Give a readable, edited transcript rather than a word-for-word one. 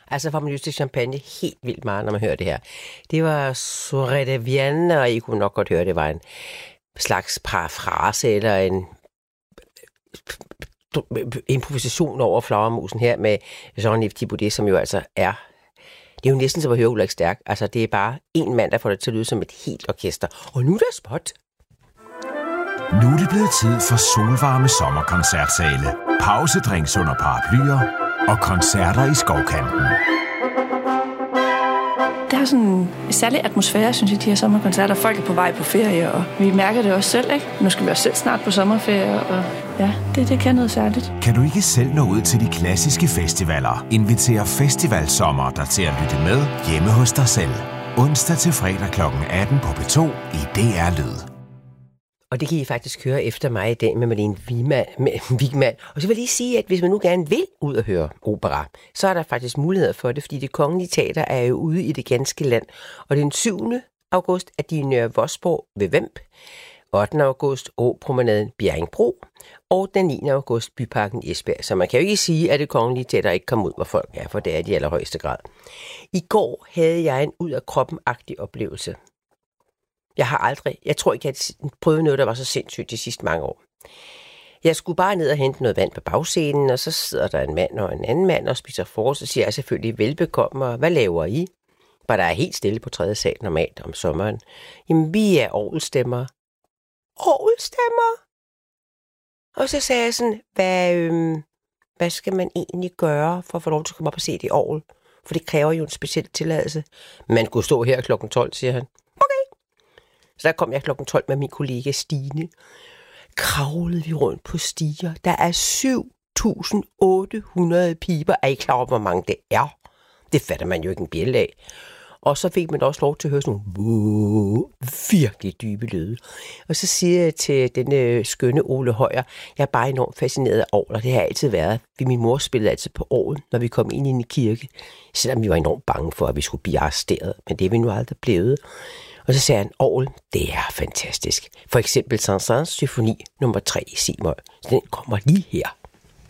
Altså får man lyst til champagne helt vildt meget, når man hører det her. Det var Soirée de Vienne, og I kunne nok godt høre, det var en slags parafrase eller en improvisation over Flagermusen her med Jean-Yves Thibaudet, som jo altså er... Det er jo næsten som at høre Ulrik Stærk. Altså, det er bare en mand, der får det til at lyde som et helt orkester. Og nu er der spot. Nu er det blevet tid for solvarme sommerkoncertsale, pausedrinks under paraplyer og koncerter i skovkanten. Der er sådan en særlig atmosfære, synes jeg, de her sommerkoncerter. Folk er på vej på ferie, og vi mærker det også selv, ikke? Nu skal vi også selv snart på sommerferie, og ja, det kan noget særligt. Kan du ikke selv nå ud til de klassiske festivaler? Inviter Festivalsommer dig til at lytte med hjemme hos dig selv. Onsdag til fredag kl. 18 på P2 i DR Lyd. Og det kan I faktisk høre efter mig i dag med Malene Wigman. Og så vil jeg lige sige, at hvis man nu gerne vil ud og høre opera, så er der faktisk muligheder for det, fordi Det Kongelige Teater er jo ude i det ganske land. Og den 7. august er de i Nørre Vosborg ved Vemb, 8. august Åpromenaden Bjerringbro, og den 9. august Byparken Esbjerg. Så man kan jo ikke sige, at Det Kongelige Teater ikke kommer ud, hvor folk er, for det er de i allerhøjeste grad. I går havde jeg en ud af kroppen-agtig oplevelse. Jeg tror ikke, at jeg prøvede noget, der var så sindssygt de sidste mange år. Jeg skulle bare ned og hente noget vand på bagscenen, og så sidder der en mand og en anden mand og spiser frokost, og siger jeg selvfølgelig velbekomme, og hvad laver I? Bare der er helt stille på 3. sal normalt om sommeren. Jamen, vi er orgelstemmer. Orgelstemmer? Og så sagde jeg sådan, hvad skal man egentlig gøre for at få lov til at komme op og se det orgel? For det kræver jo en speciel tilladelse. Man kunne stå her kl. 12, siger han. Så der kom jeg kl. 12 med min kollega Stine. Kravlede vi rundt på stiger. Der er 7.800 piber. Er I klar over, hvor mange det er? Det fatter man jo ikke en bjælde af. Og så fik man også lov til at høre sådan nogle virkelig dybe lyde. Og så siger jeg til denne skønne Ole Højer, jeg er bare enormt fascineret af orgler. Det har jeg altid været. Min mor spillede altid på orgel, når vi kom ind i en kirke. Selvom vi var enormt bange for, at vi skulle blive arresteret. Men det er vi nu aldrig blevet. Og så sagde han, orgel, det er fantastisk. For eksempel Saint-Saëns symfoni nummer 3 i C-mol. Så den kommer lige her.